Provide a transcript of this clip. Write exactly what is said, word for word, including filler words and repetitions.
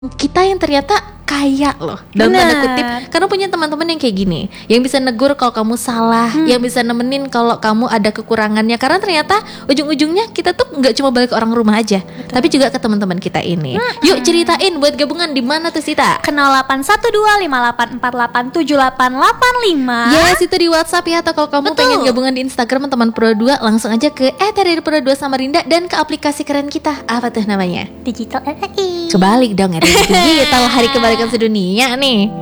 kita yang ternyata kaya loh dalam tanda kutip, karena punya teman-teman yang kayak gini, yang bisa negur kalau kamu salah, hmm. yang bisa nemenin kalau kamu ada kekurangannya. Karena ternyata ujung-ujungnya kita tuh nggak cuma balik ke orang rumah aja, betul, tapi juga ke teman-teman kita ini. hmm. Yuk ceritain buat gabungan di mana tuh Sita? Ke nol delapan satu dua lima delapan empat delapan tujuh delapan delapan lima. Yes, itu di WhatsApp ya. Atau kalau kamu betul, pengen gabungan di Instagram teman Pro dua, langsung aja ke et r r pro dua Samarinda dan ke aplikasi keren kita. Apa tuh namanya? Digital R R I. Kebalik dong, R R I Digital Hari Kebalikan Sedunia nih.